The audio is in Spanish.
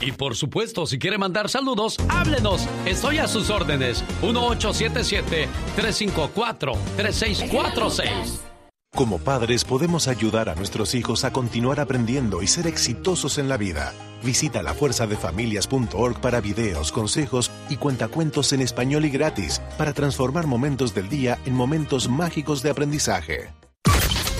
Y por supuesto, si quiere mandar saludos, háblenos. Estoy a sus órdenes. 1877-354-3646. Como padres podemos ayudar a nuestros hijos a continuar aprendiendo y ser exitosos en la vida. Visita lafuerzadefamilias.org para videos, consejos y cuentacuentos en español y gratis para transformar momentos del día en momentos mágicos de aprendizaje.